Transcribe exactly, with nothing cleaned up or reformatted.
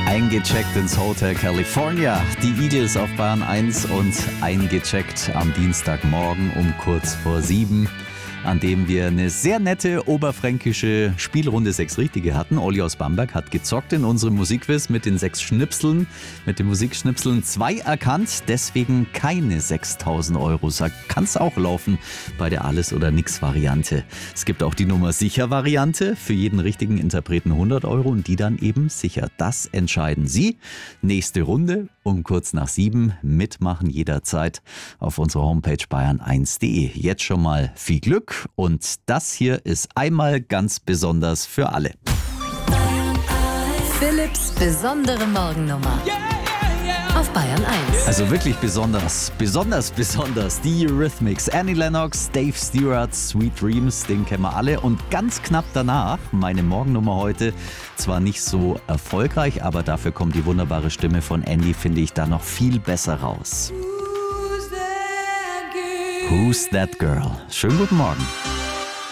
Eingecheckt ins Hotel California. Die Eagles auf Bayern eins und eingecheckt am Dienstagmorgen um kurz vor sieben, an dem wir eine sehr nette oberfränkische Spielrunde sechs Richtige hatten. Olli aus Bamberg hat gezockt in unserem Musikquiz mit den sechs Schnipseln, mit den Musikschnipseln zwei erkannt, deswegen keine sechstausend Euro. Kann es auch laufen bei der Alles-oder-Nix-Variante. Es gibt auch die Nummer-Sicher-Variante, für jeden richtigen Interpreten hundert Euro und die dann eben sicher. Das entscheiden Sie. Nächste Runde um kurz nach sieben. Mitmachen jederzeit auf unserer Homepage bayern eins punkt de. Jetzt schon mal viel Glück und das hier ist einmal ganz besonders für alle. Philipps besondere Morgennummer auf Bayern eins. Also wirklich besonders, besonders, besonders. Die Eurythmics, Annie Lennox, Dave Stewart, Sweet Dreams, den kennen wir alle. Und ganz knapp danach, meine Morgennummer heute, zwar nicht so erfolgreich, aber dafür kommt die wunderbare Stimme von Andy, finde ich, da noch viel besser raus. Who's that girl? Schönen guten Morgen.